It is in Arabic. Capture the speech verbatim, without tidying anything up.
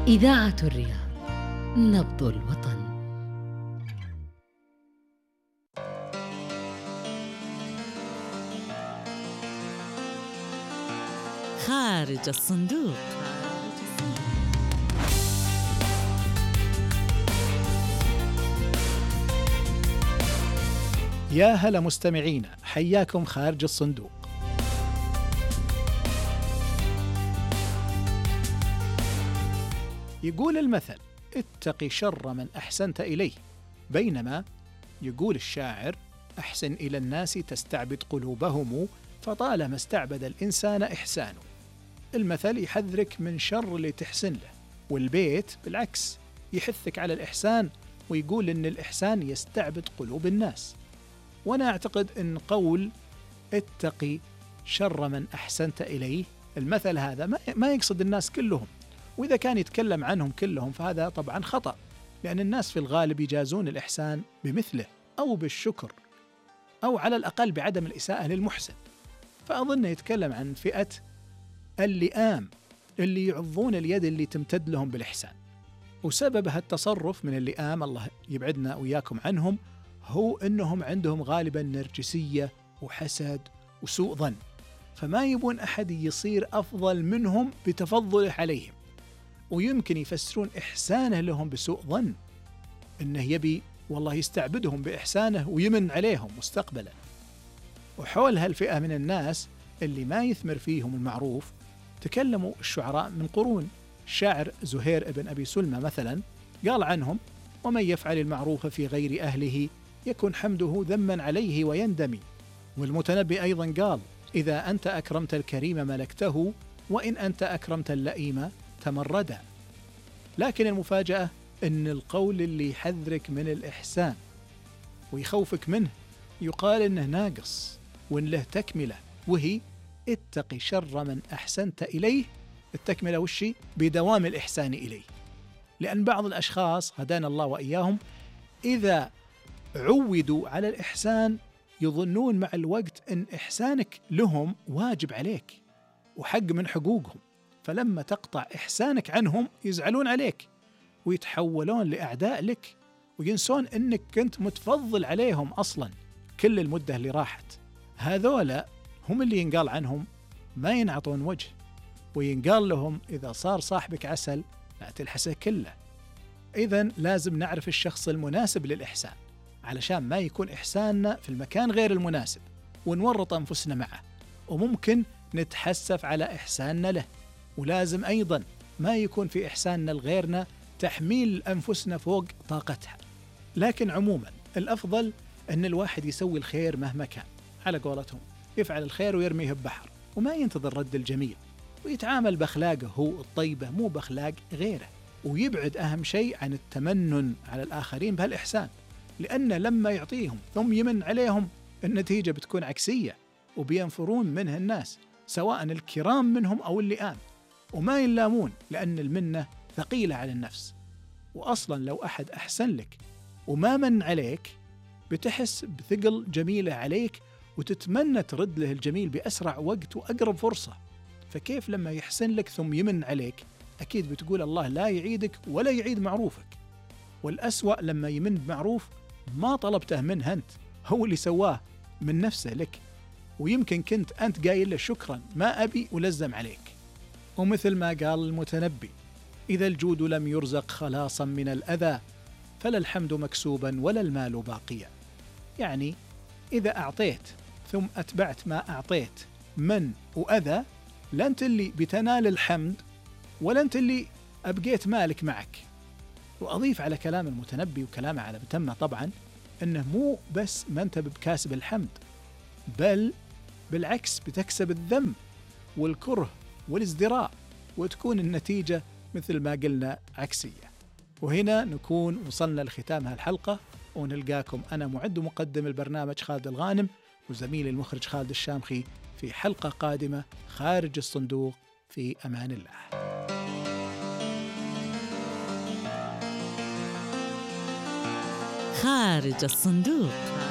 إذاعة الرياض، نبض الوطن. خارج الصندوق. يا هلا مستمعينا، حياكم خارج الصندوق. يقول المثل: اتق شر من أحسنت إليه، بينما يقول الشاعر: أحسن إلى الناس تستعبد قلوبهم، فطالما استعبد الإنسان إحسانه. المثل يحذرك من شر اللي تحسن له، والبيت بالعكس يحثك على الإحسان ويقول إن الإحسان يستعبد قلوب الناس. وأنا أعتقد أن قول اتقي شر من أحسنت إليه، المثل هذا ما يقصد الناس كلهم، وإذا كان يتكلم عنهم كلهم فهذا طبعا خطأ، لأن الناس في الغالب يجازون الإحسان بمثله أو بالشكر أو على الأقل بعدم الإساءة للمحسن. فأظن يتكلم عن فئة اللئام اللي يعضون اليد اللي تمتد لهم بالإحسان، وسبب هالتصرف من اللئام، الله يبعدنا وإياكم عنهم، هو أنهم عندهم غالبا نرجسية وحسد وسوء ظن، فما يبون أحد يصير أفضل منهم بتفضله عليهم، ويمكن يفسرون إحسانه لهم بسوء ظن، إنه يبي والله يستعبدهم بإحسانه ويمن عليهم مستقبلا. وحول هالفئة من الناس اللي ما يثمر فيهم المعروف تكلموا الشعراء من قرون. الشاعر زهير ابن أبي سلمى مثلا قال عنهم: ومن يفعل المعروف في غير أهله يكن حمده ذما عليه ويندمي. والمتنبي أيضا قال: إذا أنت أكرمت الكريم ملكته، وإن أنت أكرمت اللئيم تمردا. لكن المفاجأة أن القول اللي يحذرك من الإحسان ويخوفك منه يقال إنه ناقص وإن له تكملة، وهي اتق شر من أحسنت إليه. التكملة وشي؟ بدوام الإحسان إليه. لأن بعض الأشخاص هدانا الله وإياهم إذا عودوا على الإحسان يظنون مع الوقت أن إحسانك لهم واجب عليك وحق من حقوقهم، فلما تقطع إحسانك عنهم يزعلون عليك ويتحولون لأعداء لك، وينسون أنك كنت متفضل عليهم أصلا كل المدة اللي راحت. هذولا هم اللي ينقال عنهم ما ينعطون وجه، وينقال لهم إذا صار صاحبك عسل لا تلحسه كله. إذن لازم نعرف الشخص المناسب للإحسان علشان ما يكون إحساننا في المكان غير المناسب ونورط أنفسنا معه، وممكن نتحسف على إحساننا له. ولازم أيضا ما يكون في إحساننا لغيرنا تحميل أنفسنا فوق طاقتها. لكن عموما الأفضل أن الواحد يسوي الخير مهما كان، على قولتهم يفعل الخير ويرميه ببحر، وما ينتظر رد الجميل، ويتعامل بأخلاقه هو الطيبة مو بأخلاق غيره، ويبعد أهم شيء عن التمنن على الآخرين بهالإحسان، لأن لما يعطيهم ثم يمن عليهم النتيجة بتكون عكسية وبينفرون منه الناس، سواء الكرام منهم أو اللئام، وما يلامون لأن المنة ثقيلة على النفس. وأصلا لو أحد أحسن لك وما من عليك بتحس بثقل جميلة عليك وتتمنى ترد له الجميل بأسرع وقت وأقرب فرصة، فكيف لما يحسن لك ثم يمن عليك؟ أكيد بتقول الله لا يعيدك ولا يعيد معروفك. والأسوأ لما يمن بمعروف ما طلبته منه أنت، هو اللي سواه من نفسه لك، ويمكن كنت أنت قايل له شكرا ما أبي ولزم عليك. ومثل ما قال المتنبي: إذا الجود لم يرزق خلاصا من الأذى فلا الحمد مكسوبا ولا المال باقيا. يعني إذا أعطيت ثم أتبعت ما أعطيت من وأذى، لا أنت اللي بتنال الحمد ولا أنت اللي أبقيت مالك معك. وأضيف على كلام المتنبي وكلامه على بتمه طبعا أنه مو بس ما أنت بكاسب الحمد، بل بالعكس بتكسب الذم والكره والازدراء، وتكون النتيجة مثل ما قلنا عكسية. وهنا نكون وصلنا لختام هالحلقة، ونلقاكم أنا معد ومقدم البرنامج خالد الغانم وزميلي المخرج خالد الشامخي في حلقة قادمة خارج الصندوق. في أمان الله. خارج الصندوق.